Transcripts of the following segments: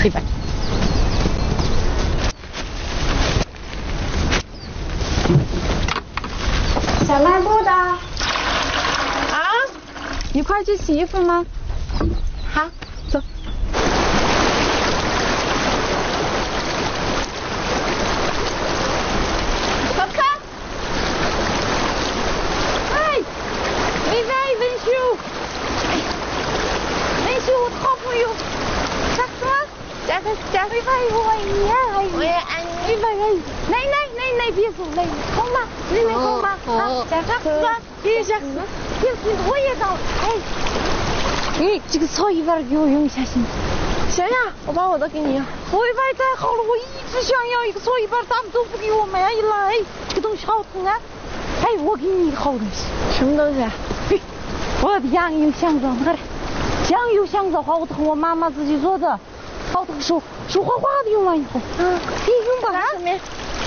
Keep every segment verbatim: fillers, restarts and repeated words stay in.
一百。 小卖部的。 啊？一块去洗衣服吗？好，走。可可。哎，喂喂，文秀。文秀，我的好朋友。啥什么？加个加个喂我爱你啊！我也爱你。喂喂喂，奶奶奶奶别走，奶奶好吗？奶奶好吗？好，加个是吧？别加个，别我也到。哎，你这个草一半给我用一下行吗？ 行呀，我把我的给你。 草一半太好了，我一直想要一个草一半，他们都不给我买了。哎，这个东西好疼啊！哎，我给你一个好东西。 什么东西啊？ 我的羊油香皂，看酱油香皂好疼，我妈妈自己做的，好疼手手哗哗的，用完以后，嗯，你用吧。 上面。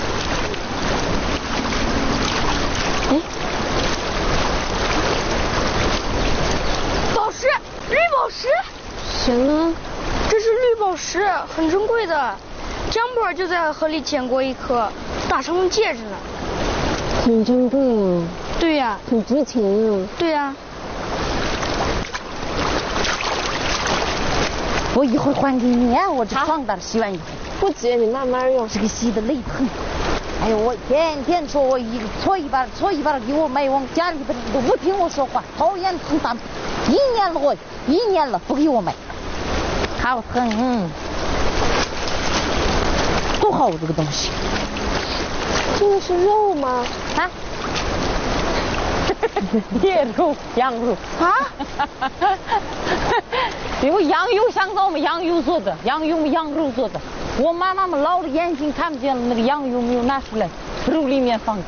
哎，宝石，绿宝石。 什么？这是绿宝石，很珍贵的。张伯就在河里捡过一颗，打成戒指呢。 很珍贵啊。 对呀、啊。 很值钱啊。 对呀、啊。 我一会儿还给你啊！我这床单洗完以后。 不急，你慢慢用。 这个洗的累疼。哎呦，我天天说我一个搓一半，搓一半给我买，往家里边都不听我说话，讨厌疼他们。一年了我，一年了不给我买，好疼。嗯，多好这个东西。 这个是肉吗？ 啊？野肉，羊肉啊？ 因为羊油香皂嘛，羊油做的，羊油羊肉做的。我妈妈们老了眼睛看不见了，那个羊油没有拿出来，肉里面放的。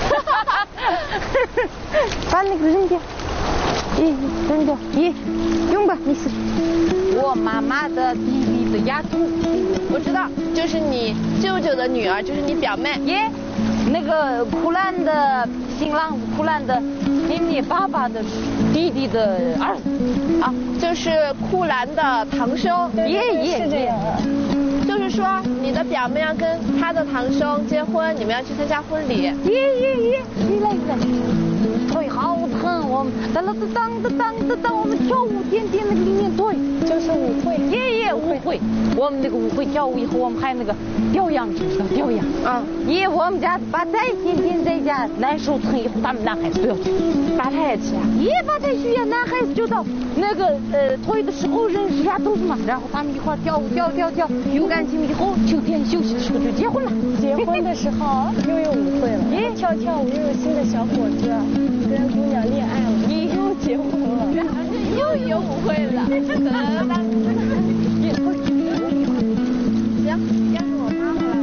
把那个扔掉，咦，扔掉，咦，用吧，没事。我妈妈的弟弟的丫头， 我知道，就是你舅舅的女儿，就是你表妹。 耶，那个库兰的新郎子，库兰的你你爸爸的弟弟的儿子啊， 就是库兰的堂兄。 耶耶， 是这样啊。就是说，你的表妹要跟他的堂兄结婚，你们要去参加婚礼。 耶耶耶，你来来，腿好疼，我们当当当当当当当，我们跳舞天天那个里面对， 就是舞会。 耶耶舞会，我们那个舞会跳舞以后，我们还有那个表扬，知道表扬啊。耶，我们家把菜天天在家难受疼以后，他们男孩子都要去把菜也去啊。 耶，把菜去呀，男孩子就到那个呃退的时候认识丫头子嘛，然后他们一块跳舞跳跳跳，有感情以后秋天休息的时候就结婚了。 结婚的时候又有舞会了，耶，跳跳舞又有新的小伙子跟姑娘恋爱了， 你又结婚了， 又有舞会了。